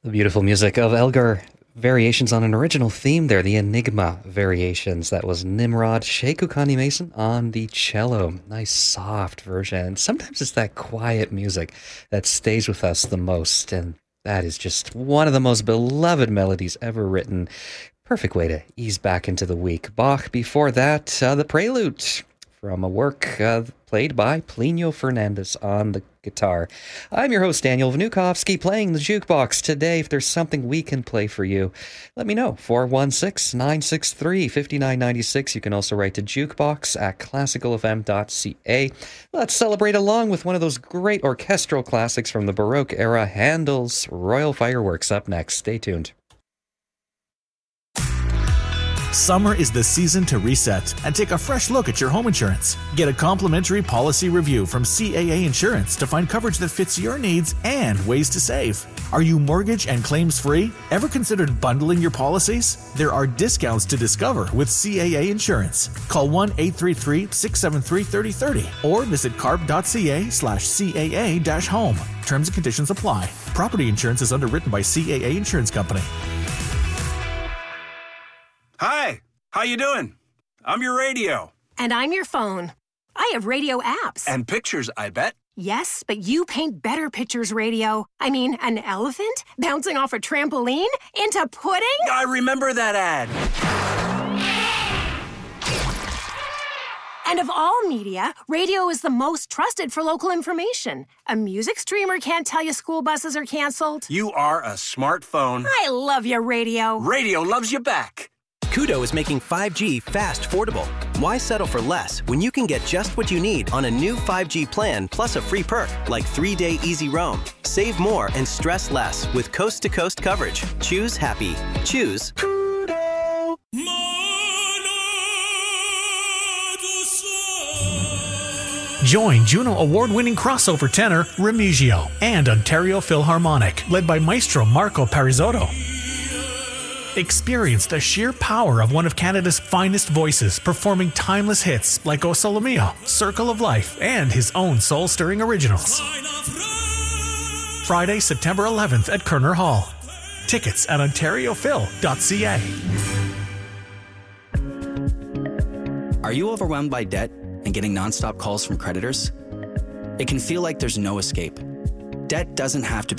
The beautiful music of Elgar variations on an original theme there, the Enigma variations. That was Nimrod, Sheku Connie Mason on the cello. Nice soft version. Sometimes it's that quiet music that stays with us the most, and that is just one of the most beloved melodies ever written. Perfect way to ease back into the week. Bach, before that, the Prelude from a work played by Plinio Fernandez on the guitar. I'm your host, Daniel Vnukovsky, playing the jukebox today. If there's something we can play for you, let me know. 416-963-5996. You can also write to jukebox@classicalfm.ca. Let's celebrate along with one of those great orchestral classics from the Baroque era, Handel's Royal Fireworks, up next. Stay tuned. Summer is the season to reset and take a fresh look at your home insurance. Get a complimentary policy review from CAA Insurance to find coverage that fits your needs and ways to save. Are you mortgage and claims free? Ever considered bundling your policies? There are discounts to discover with CAA Insurance. Call 1-833-673-3030 or visit carp.ca/CAA-home. Terms and conditions apply. Property insurance is underwritten by CAA Insurance Company. Hi, how you doing? I'm your radio. And I'm your phone. I have radio apps. And pictures, I bet. Yes, but you paint better pictures, radio. I mean, an elephant bouncing off a trampoline into pudding? I remember that ad. And of all media, radio is the most trusted for local information. A music streamer can't tell you school buses are canceled. You are a smartphone. I love your radio. Radio loves you back. Koodo is making 5G fast affordable. Why settle for less when you can get just what you need on a new 5G plan plus a free perk like 3-day easy roam? Save more and stress less with coast-to-coast coverage. Choose happy. Choose Koodo. Join Juno Award-winning crossover tenor Remigio and Ontario Philharmonic, led by Maestro Marco Parisotto. Experience the sheer power of one of Canada's finest voices performing timeless hits like O Sole Mio, Circle of Life, and his own soul-stirring originals. Friday, September 11th at Kerner Hall. Tickets at ontariophil.ca. Are you overwhelmed by debt and getting nonstop calls from creditors? It can feel like there's no escape. Debt doesn't have to